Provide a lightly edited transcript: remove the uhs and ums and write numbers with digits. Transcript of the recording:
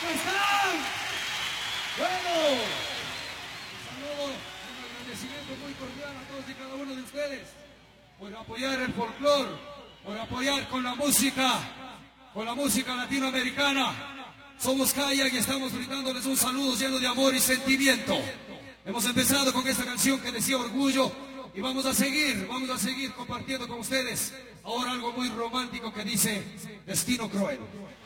¿Cómo están? Bueno, un saludo, un agradecimiento muy cordial a todos y cada uno de ustedes por apoyar el folclore, por apoyar con la música latinoamericana. Somos Kayak y estamos brindándoles un saludo lleno de amor y sentimiento. Hemos empezado con esta canción que decía Orgullo y vamos a seguir compartiendo con ustedes ahora algo muy romántico que dice Destino Cruel.